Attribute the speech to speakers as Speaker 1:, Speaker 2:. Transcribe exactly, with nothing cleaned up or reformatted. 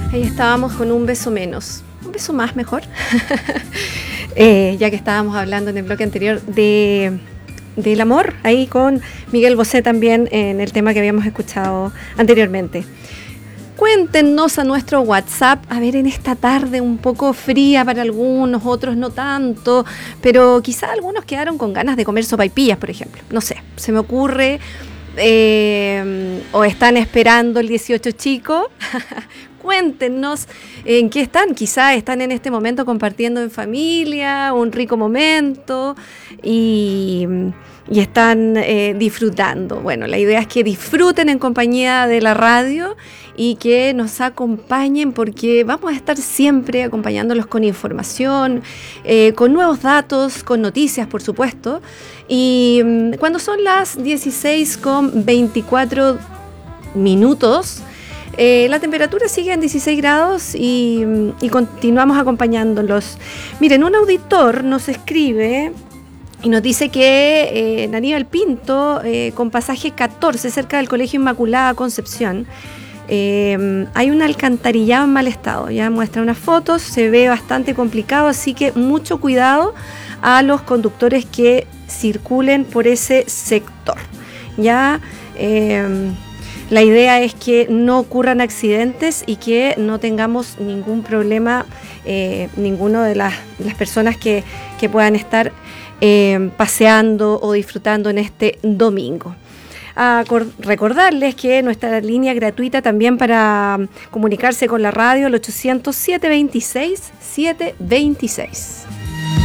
Speaker 1: Ahí estábamos con un beso menos. Un beso más mejor. eh, ya que estábamos hablando en el bloque anterior de... del amor, ahí con Miguel Bosé también en el tema que habíamos escuchado anteriormente. Cuéntenos a nuestro WhatsApp, a ver, en esta tarde un poco fría para algunos, otros no tanto, pero quizá algunos quedaron con ganas de comer sopaipillas, por ejemplo. No sé, se me ocurre, eh, o están esperando el dieciocho chico. Cuéntenos en qué están, quizá están en este momento compartiendo en familia, un rico momento y, y están eh, disfrutando. Bueno, la idea es que disfruten en compañía de la radio y que nos acompañen porque vamos a estar siempre acompañándolos con información, eh, con nuevos datos, con noticias, por supuesto. Y um, cuando son las dieciséis con veinticuatro minutos, Eh, la temperatura sigue en dieciséis grados y, y continuamos acompañándolos. Miren, un auditor nos escribe y nos dice que eh, en Aníbal Pinto, eh, con pasaje catorce, cerca del Colegio Inmaculada Concepción, eh, hay un alcantarillado en mal estado. Ya muestra unas fotos, se ve bastante complicado, así que mucho cuidado a los conductores que circulen por ese sector. Ya... Eh, La idea es que no ocurran accidentes y que no tengamos ningún problema, eh, ninguno de las, de las personas que, que puedan estar eh, paseando o disfrutando en este domingo. A recordarles que nuestra línea gratuita también para comunicarse con la radio, el ochocientos, siete veintiséis, siete veintiséis.